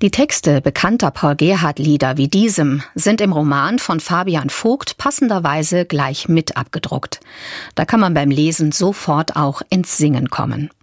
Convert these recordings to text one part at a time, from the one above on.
Die Texte bekannter Paul-Gerhardt-Lieder wie diesem sind im Roman von Fabian Vogt passenderweise gleich mit abgedruckt. Da kann man beim Lesen sofort auch ins Singen kommen.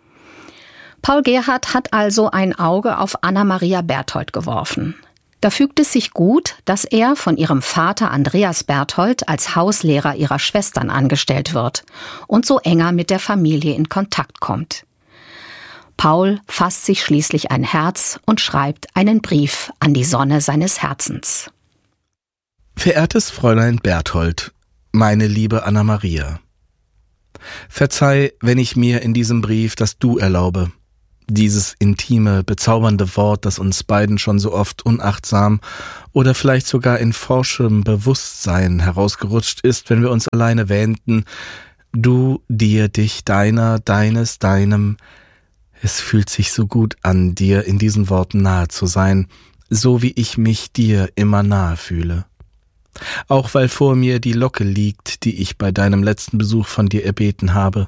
Paul Gerhardt hat also ein Auge auf Anna-Maria Berthold geworfen. Da fügt es sich gut, dass er von ihrem Vater Andreas Berthold als Hauslehrer ihrer Schwestern angestellt wird und so enger mit der Familie in Kontakt kommt. Paul fasst sich schließlich ein Herz und schreibt einen Brief an die Sonne seines Herzens. Verehrtes Fräulein Berthold, meine liebe Anna-Maria. Verzeih, wenn ich mir in diesem Brief das Du erlaube. Dieses intime, bezaubernde Wort, das uns beiden schon so oft unachtsam oder vielleicht sogar in forschem Bewusstsein herausgerutscht ist, wenn wir uns alleine wähnten. Du, dir, dich, deiner, deines, deinem. Es fühlt sich so gut an, dir in diesen Worten nahe zu sein, so wie ich mich dir immer nahe fühle. Auch weil vor mir die Locke liegt, die ich bei deinem letzten Besuch von dir erbeten habe.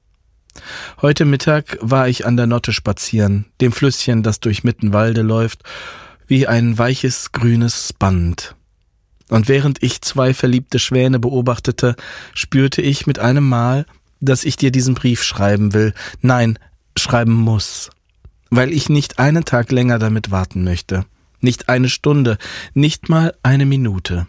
Heute Mittag war ich an der Notte spazieren, dem Flüsschen, das durch Mittenwalde läuft, wie ein weiches grünes Band. Und während ich 2 verliebte Schwäne beobachtete, spürte ich mit einem Mal, dass ich dir diesen Brief schreiben will, nein, schreiben muss, weil ich nicht einen Tag länger damit warten möchte, nicht eine Stunde, nicht mal eine Minute.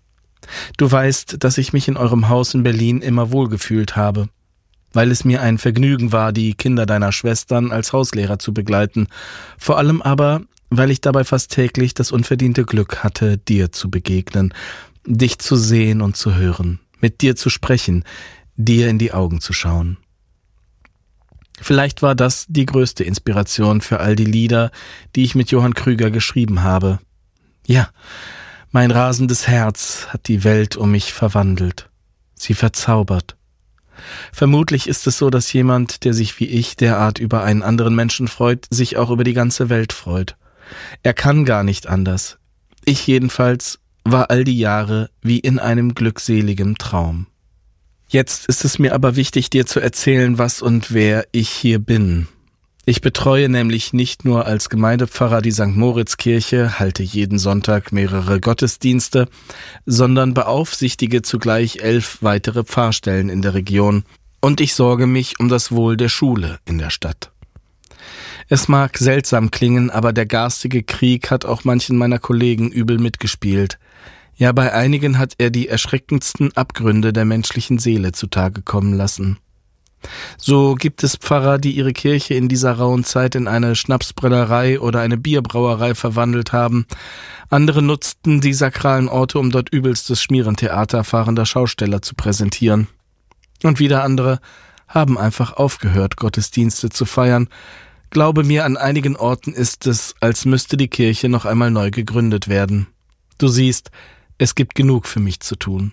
Du weißt, dass ich mich in eurem Haus in Berlin immer wohlgefühlt habe, weil es mir ein Vergnügen war, die Kinder deiner Schwestern als Hauslehrer zu begleiten, vor allem aber, weil ich dabei fast täglich das unverdiente Glück hatte, dir zu begegnen, dich zu sehen und zu hören, mit dir zu sprechen, dir in die Augen zu schauen. Vielleicht war das die größte Inspiration für all die Lieder, die ich mit Johann Krüger geschrieben habe. Ja, mein rasendes Herz hat die Welt um mich verwandelt, sie verzaubert. Vermutlich ist es so, dass jemand, der sich wie ich derart über einen anderen Menschen freut, sich auch über die ganze Welt freut. Er kann gar nicht anders. Ich jedenfalls war all die Jahre wie in einem glückseligen Traum. Jetzt ist es mir aber wichtig, dir zu erzählen, was und wer ich hier bin. Ich betreue nämlich nicht nur als Gemeindepfarrer die St. Moritz-Kirche, halte jeden Sonntag mehrere Gottesdienste, sondern beaufsichtige zugleich 11 weitere Pfarrstellen in der Region und ich sorge mich um das Wohl der Schule in der Stadt. Es mag seltsam klingen, aber der garstige Krieg hat auch manchen meiner Kollegen übel mitgespielt. Ja, bei einigen hat er die erschreckendsten Abgründe der menschlichen Seele zutage kommen lassen. So gibt es Pfarrer, die ihre Kirche in dieser rauen Zeit in eine Schnapsbrennerei oder eine Bierbrauerei verwandelt haben. Andere nutzten die sakralen Orte, um dort übelstes Schmierentheater fahrender Schausteller zu präsentieren. Und wieder andere haben einfach aufgehört, Gottesdienste zu feiern. Glaube mir, an einigen Orten ist es, als müsste die Kirche noch einmal neu gegründet werden. Du siehst, es gibt genug für mich zu tun.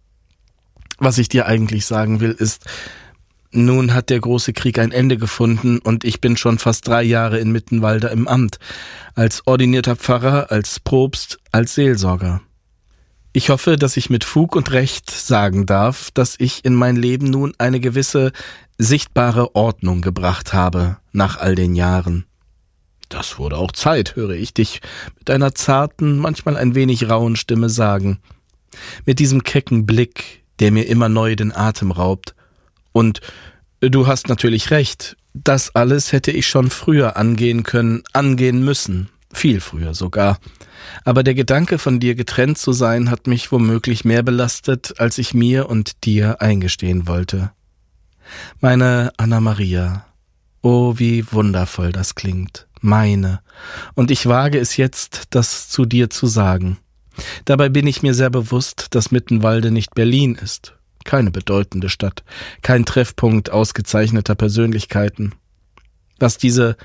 Was ich dir eigentlich sagen will, ist, nun hat der große Krieg ein Ende gefunden und ich bin schon fast 3 Jahre in Mittenwalde im Amt, als ordinierter Pfarrer, als Propst, als Seelsorger. Ich hoffe, dass ich mit Fug und Recht sagen darf, dass ich in mein Leben nun eine gewisse, sichtbare Ordnung gebracht habe, nach all den Jahren. Das wurde auch Zeit, höre ich dich mit einer zarten, manchmal ein wenig rauen Stimme sagen. Mit diesem kecken Blick, der mir immer neu den Atem raubt. Und du hast natürlich recht, das alles hätte ich schon früher angehen können, angehen müssen, viel früher sogar. Aber der Gedanke, von dir getrennt zu sein, hat mich womöglich mehr belastet, als ich mir und dir eingestehen wollte. Meine Anna-Maria, oh, wie wundervoll das klingt. Meine. Und ich wage es jetzt, das zu dir zu sagen. Dabei bin ich mir sehr bewusst, dass Mittenwalde nicht Berlin ist. Keine bedeutende Stadt, kein Treffpunkt ausgezeichneter Persönlichkeiten. Was diese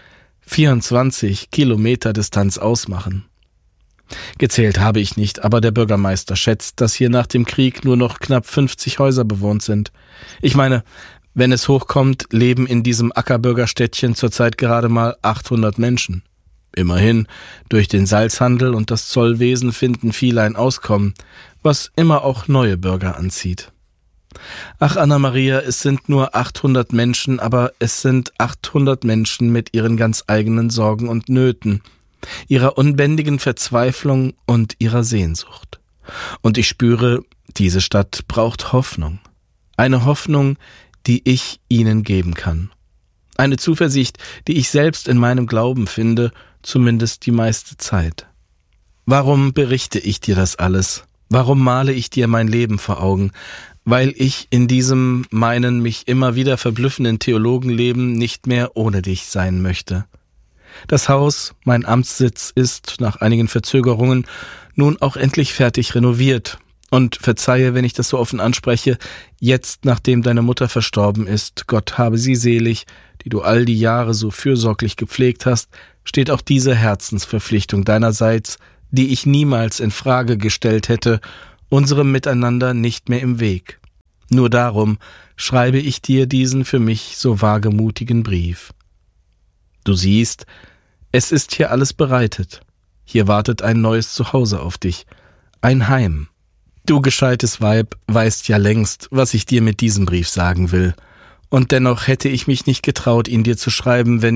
24 Kilometer Distanz ausmachen. Gezählt habe ich nicht, aber der Bürgermeister schätzt, dass hier nach dem Krieg nur noch knapp 50 Häuser bewohnt sind. Ich meine, wenn es hochkommt, leben in diesem Ackerbürgerstädtchen zurzeit gerade mal 800 Menschen. Immerhin, durch den Salzhandel und das Zollwesen finden viele ein Auskommen, was immer auch neue Bürger anzieht. Ach, Anna-Maria, es sind nur 800 Menschen, aber es sind 800 Menschen mit ihren ganz eigenen Sorgen und Nöten. ihrer unbändigen Verzweiflung und ihrer Sehnsucht. Und ich spüre, diese Stadt braucht Hoffnung. Eine Hoffnung, die ich ihnen geben kann. Eine Zuversicht, die ich selbst in meinem Glauben finde, zumindest die meiste Zeit. Warum berichte ich dir das alles? Warum male ich dir mein Leben vor Augen? Weil ich in diesem meinen mich immer wieder verblüffenden Theologenleben nicht mehr ohne dich sein möchte. Das Haus, mein Amtssitz, ist nach einigen Verzögerungen nun auch endlich fertig renoviert. Und verzeihe, wenn ich das so offen anspreche, jetzt, nachdem deine Mutter verstorben ist, Gott habe sie selig, die du all die Jahre so fürsorglich gepflegt hast, steht auch diese Herzensverpflichtung deinerseits, die ich niemals in Frage gestellt hätte, unserem Miteinander nicht mehr im Weg. Nur darum schreibe ich dir diesen für mich so wagemutigen Brief. Du siehst, es ist hier alles bereitet. Hier wartet ein neues Zuhause auf dich, ein Heim. Du gescheites Weib weißt ja längst, was ich dir mit diesem Brief sagen will. Und dennoch hätte ich mich nicht getraut, ihn dir zu schreiben, wenn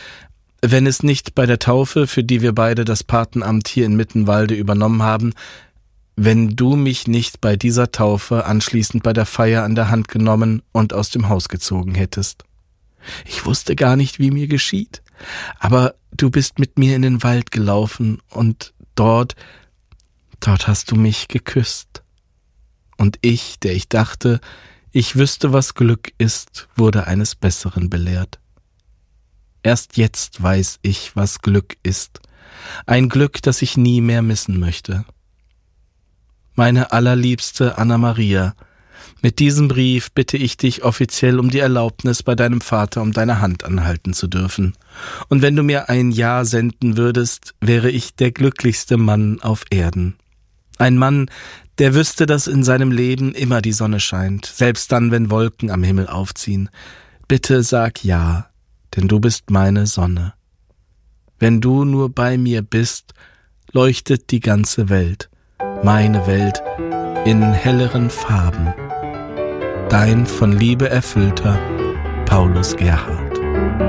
es nicht bei der Taufe, für die wir beide das Patenamt hier in Mittenwalde übernommen haben, wenn du mich nicht bei dieser Taufe anschließend bei der Feier an der Hand genommen und aus dem Haus gezogen hättest. Ich wusste gar nicht, wie mir geschieht, aber du bist mit mir in den Wald gelaufen und dort hast du mich geküsst. Und ich, der ich dachte, ich wüsste, was Glück ist, wurde eines Besseren belehrt. Erst jetzt weiß ich, was Glück ist. Ein Glück, das ich nie mehr missen möchte. Meine allerliebste Anna-Maria, mit diesem Brief bitte ich dich offiziell um die Erlaubnis, bei deinem Vater um deine Hand anhalten zu dürfen. Und wenn du mir ein Ja senden würdest, wäre ich der glücklichste Mann auf Erden. Ein Mann, der wüsste, dass in seinem Leben immer die Sonne scheint, selbst dann, wenn Wolken am Himmel aufziehen. Bitte sag Ja, denn du bist meine Sonne. Wenn du nur bei mir bist, leuchtet die ganze Welt, meine Welt, in helleren Farben. Dein von Liebe erfüllter Paulus Gerhardt.